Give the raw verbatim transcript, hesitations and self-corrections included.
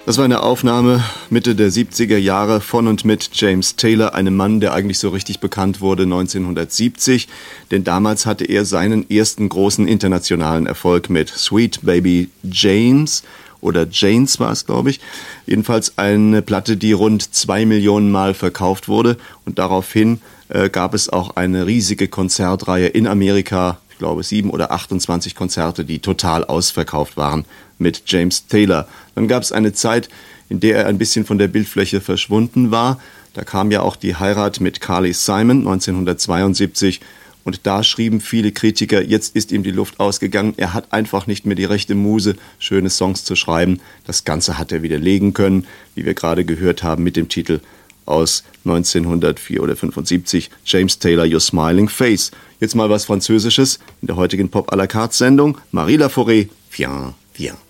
Das war eine Aufnahme Mitte der siebziger Jahre von und mit James Taylor, einem Mann, der eigentlich so richtig bekannt wurde neunzehnhundertsiebzig, denn damals hatte er seinen ersten großen internationalen Erfolg mit Sweet Baby James oder Janes war es, glaube ich. Jedenfalls eine Platte, die rund zwei Millionen Mal verkauft wurde und daraufhin äh, gab es auch eine riesige Konzertreihe in Amerika, ich glaube sieben oder achtundzwanzig Konzerte, die total ausverkauft waren mit James Taylor. Dann gab es eine Zeit, in der er ein bisschen von der Bildfläche verschwunden war. Da kam ja auch die Heirat mit Carly Simon neunzehnhundertzweiundsiebzig und da schrieben viele Kritiker, jetzt ist ihm die Luft ausgegangen, er hat einfach nicht mehr die rechte Muse, schöne Songs zu schreiben. Das Ganze hat er widerlegen können, wie wir gerade gehört haben mit dem Titel aus neunzehnhundertvier oder fünfundsiebzig, James Taylor, Your Smiling Face. Jetzt mal was Französisches in der heutigen Pop à la carte Sendung. Marie Laforêt, Viens, viens.